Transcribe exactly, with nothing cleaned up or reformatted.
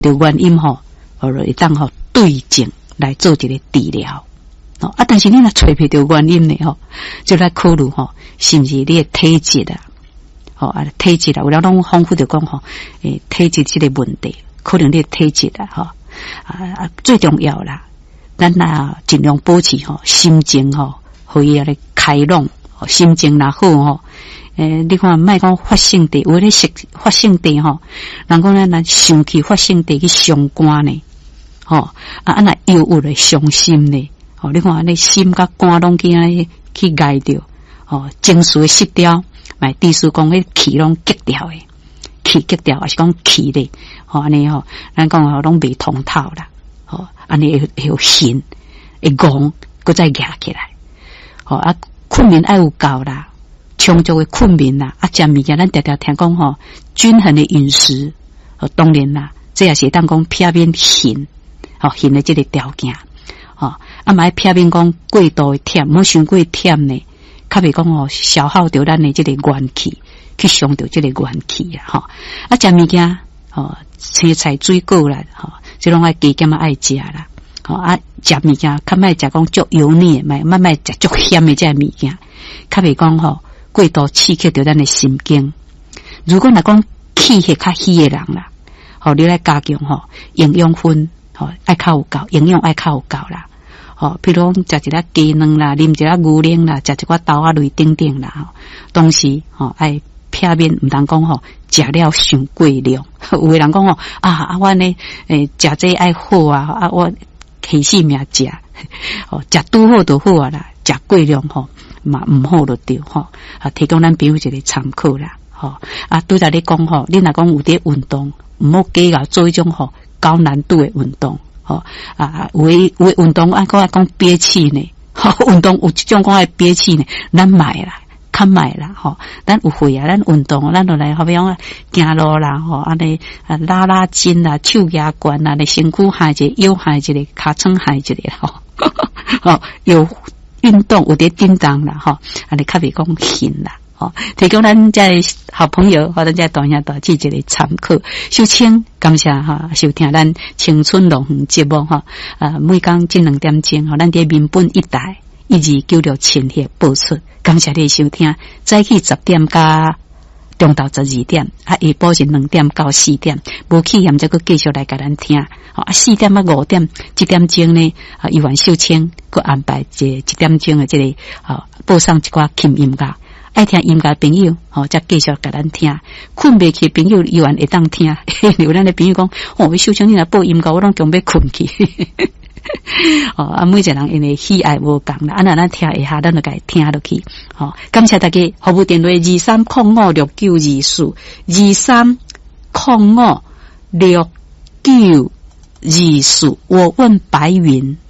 着原因吼，或者会当吼对症来做一个治疗。哦啊，但是你若找不到原因呢吼，就来考虑吼，是不是你的体质啊？吼啊，体质啊，有了拢丰富着讲吼，诶，体质这个问题，可能你的体质啊，吼啊啊，最重要啦，咱啊尽量保持吼心情吼，可以来开朗，心情若好吼。诶，你看，莫讲发性地，有咧食发性地吼，人讲咱咱想起发性地去伤肝呢，吼啊啊那忧郁咧伤心呢，吼，你看你心甲肝拢去安尼去挨着，吼，情绪失调，买地书讲迄气拢激掉诶，气激掉还是讲气咧，吼安尼吼，咱讲吼拢未通透啦，吼安尼会会有心会戆，搁再夹起来，吼啊困眠爱有够啦。充足的困眠啦，啊，食物件咱常常听讲吼，均衡的饮食，哦，当然啦，这也是当讲避免힘哦，힘的这个条件，哦，啊，买避免讲过度的忝，莫伤过忝呢，较袂讲哦，消耗掉咱的这个元气，去伤到这个元气啊，吼，啊，食物件，哦，青菜水果啦，吼，这种爱加减啊爱食啦，吼，啊，食物件较莫食讲足油腻，莫莫莫食足咸的这物件，较袂讲吼。过度刺激到咱的神经，如果若讲气血较虚的人啦，吼，你来加强吼营养分，吼爱较有够，营养爱较有够啦，吼，譬如讲食一粒鸡卵啦，啉一粒牛奶啦，食一寡豆仔类等等啦，吼，同时吼爱避免毋通讲吼食了伤过量，有个人讲吼啊啊，我呢诶食这爱好啊，啊我起死命食，吼食拄好就好啊啦，食过量吼。嘛唔好就对吼，啊提供咱朋友一个参考啦，吼啊拄则你讲吼，你若讲有伫运动，唔好计较做一种吼高难度的运动，吼啊有诶有诶运动啊，讲讲憋气呢，吼运动有一种讲爱憋气呢，咱买啦，较买啦，吼咱有会啊，咱运动咱就来好比讲行路啦，吼安尼啊拉拉筋啦，手压关啦，你身躯下一个，腰下一个，骹床下一个，吼吼有。运动有点叮当啦，哈，啊，你较袂讲闲啦，哦，提供咱在好朋友或者在大兄大姐一个参考。首先，感谢哈收听咱青春龙园节目哈，啊，每工这两点钟哈，咱伫民本一台一二九六千赫播出，感谢你收听，早起十点加中昼十二点，啊，下晡是两点到四点，无去验则佫继续来甲咱听。啊，四点啊五点，一点钟呢，啊，伊万秀清佫安排这一点钟的这个啊，播上一寡轻音乐，爱听音乐朋友，哦，再继续甲咱听。困袂去朋友，伊万会当听。有咱的朋友讲，哦，秀清你若播音乐，我拢强要困去。哦，啊，每一个人因为喜爱无共啦，啊，那咱听一下，咱就该听落去。哦，感谢大家，服务电话二三零五六九二四，二三零五六九。二四，我问白云。